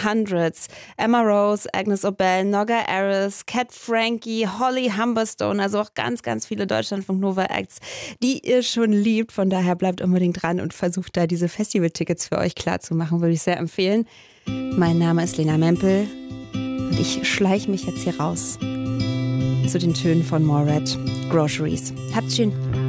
Hundreds, Emma Rose, Agnes Obel, Nogga Aris, Cat Frankie, Holly Humberstone, also auch ganz, ganz viele Deutschlandfunk Nova Acts, die ihr schon liebt. Von daher bleibt unbedingt dran und versucht da diese Festivaltickets für euch klar zu machen, würde ich sehr empfehlen. Mein Name ist Lena Mempel und ich schleiche mich jetzt hier raus zu den Tönen von Morat, Groceries. Habt's schön.